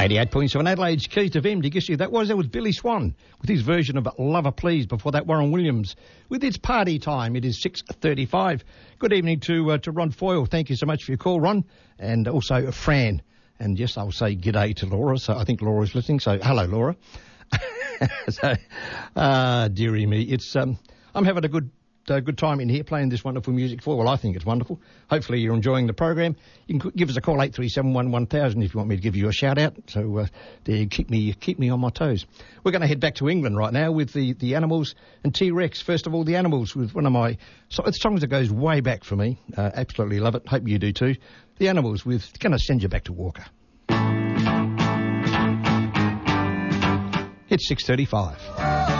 88.7 Adelaide's Keys to Vim. Did you see that was Billy Swan with his version of Lover Please. Before that, Warren Williams with It's Party Time. It is 6:35. Good evening to Ron Foyle. Thank you so much for your call, Ron, and also Fran. And yes, I'll say g'day to Laura. So I think Laura's listening. So hello, Laura. Dearie me, it's I'm having a good time in here playing this wonderful music for. Well, I think it's wonderful. Hopefully you're enjoying the program. You can give us a call 837-1000 if you want me to give you a shout out. So there, keep me on my toes. We're going to head back to England right now with the Animals and T-Rex. First of all, the Animals with one of my songs that goes way back for me. Absolutely love it. Hope you do too. The Animals with "Gonna Send You Back to Walker." It's 6:35.